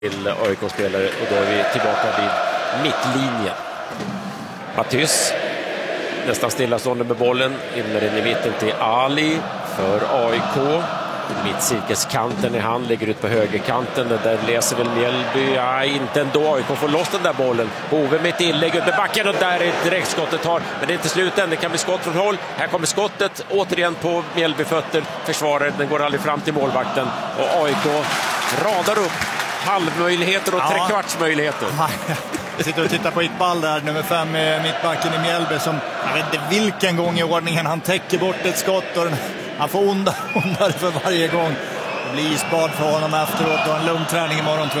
till AIK-spelare, och då är vi tillbaka vid mittlinjen. Matthys nästan stillastående med bollen, in med den i mitten till Ali för AIK. Mittcirkelskanten i hand, lägger ut på högerkanten, där läser väl Mjällby, inte ändå, AIK får loss den där bollen. Hove med ett inlägg ut med backen, och där är direktskottet tar, men det är inte slut än, det kan bli skott från håll. Här kommer skottet återigen på Mjällby-fötter, försvararen, den går aldrig fram till målvakten, och AIK radar upp halvmöjligheter och trekvartsmöjligheter. Jag sitter och tittar på Iqbal där, nummer 5, mittbacken i Mjällby, som jag vet inte vilken gång i ordningen han täcker bort ett skott, och han får ondare för varje gång. Det blir isbad för honom efteråt och en lugn träning imorgon, tror jag.